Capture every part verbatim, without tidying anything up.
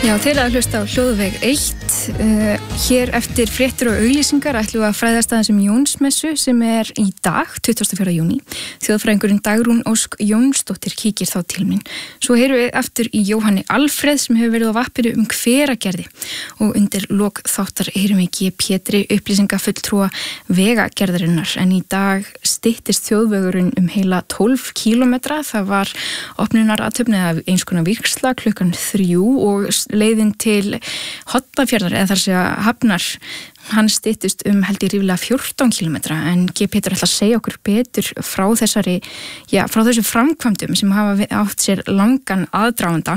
Já, þeir að hlusta á Hljóðveg eitt. Uh, hér eftir fréttir og auglýsingar ætlum við að fræðast aðeins um Jónsmessu sem er í dag, tuttugasta og fjórða júní. Þjóðfræðingurinn Dagrún Ósk Jónsdóttir kíkir þá til mín. Svo heyrum við aftur í Jóhanni Alfreð sem hefur verið á vappinu um Hveragerði og undir lok þáttar heyrum við G. Pétri upplýsingafulltrúa vegagerðarinnar. En í dag styttist þjóðvegurinn um heila tólf kílómetra. Það var opnunarathöfn eða eins konar vígsla klukkan þrjú og leiðin til Hornafjarðar eða þar sé að Hafnar, hann styttist um held ég ríflega fjórtán kílómetra en G. Pétur ætla að segja okkur betur frá þessari, já, frá þessu framkvæmdum sem hafa átt sér langan aðdraganda.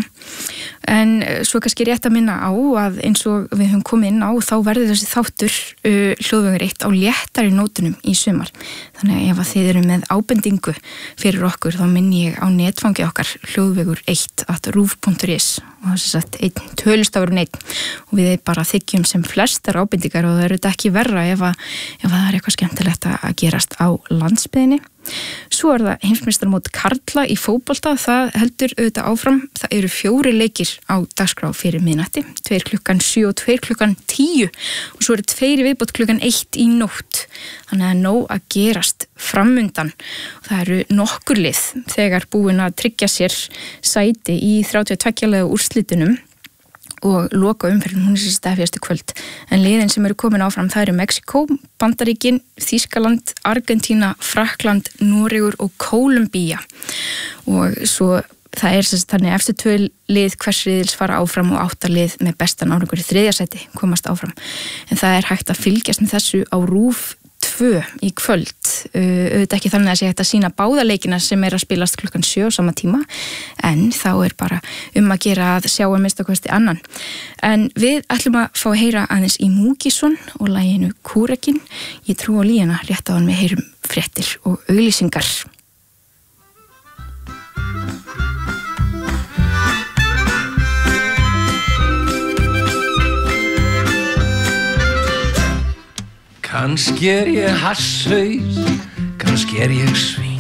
En svo kannski rétt að minna á að eins og við höfum komið inn á þá verður þessi þáttur uh, Hljóðvegur eitt á léttari nótunum í sumar. Þannig að ef að þið eru með ábendingu fyrir okkur þá minni ég á netfangi okkar hljóðvegur eitt at rúv punktur is og þess að sagt einn tölustafurinn einn og við bara þykjum sem flestar ábendingar og það eru þetta ekki verra ef að, ef að það er eitthvað skemmtilegt að gerast á landsbyggðinni. Svo er það heimsmeistaramót karla í fótbolta, það heldur auðvitað áfram. Það eru fjóri leikir á dagskrá fyrir miðnætti, tveir klukkan sjö og tveir klukkan tíu og svo eru tveir viðbót klukkan eitt í nótt. Þannig að nóg að gerast framundan og það eru nokkur lið þegar búin að tryggja sér sæti í þrjátíu og tveggja liða úrslitunum og loka umferðin, hún er sér stefjast í kvöld. En liðin sem eru komin áfram, það eru Mexíkó, Bandaríkin, Þýskaland, Argentína, Frakkland, Noregur og Kólumbía. Og svo það er sérst þannig eftir tvö lið hvers riðils fara áfram og átta lið með bestan árangur í þriðja sæti komast áfram. En það er hægt að fylgjast með þessu á RÚV tvö í kvöld. Uh, auðvitað ekki þannig að sé hægt að sína báðaleikina sem er að spilast klukkan sjö á sama tíma en þá er bara um að gera að sjá að mista kosti annan. En við ætlum að fá að heyra aðeins í Múkisson og laginu Kúrekin. Ég trú á lína rétt á hann við heyrum fréttir og auglýsingar. Kannski er ég hasshaus, kannski er ég svín.